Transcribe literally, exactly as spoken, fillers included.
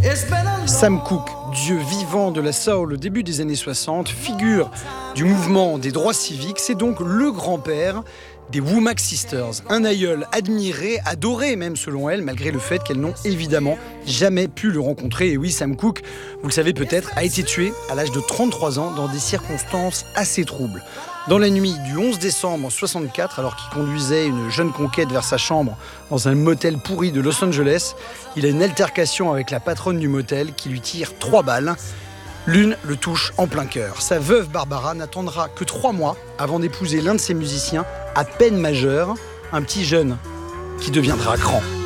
Sam Cooke, dieu vivant de la soul au début des années soixante, figure du mouvement des droits civiques, c'est donc le grand-père des Womack Sisters, un aïeul admiré, adoré même selon elle, malgré le fait qu'elles n'ont évidemment jamais pu le rencontrer. Et oui, Sam Cooke, vous le savez peut-être, a été tué à l'âge de trente-trois ans dans des circonstances assez troubles. Dans la nuit du onze décembre soixante-quatre, alors qu'il conduisait une jeune conquête vers sa chambre dans un motel pourri de Los Angeles, il a une altercation avec la patronne du motel qui lui tire trois balles. L'une le touche en plein cœur. Sa veuve Barbara n'attendra que trois mois avant d'épouser l'un de ses musiciens à peine majeur, un petit jeune qui deviendra grand.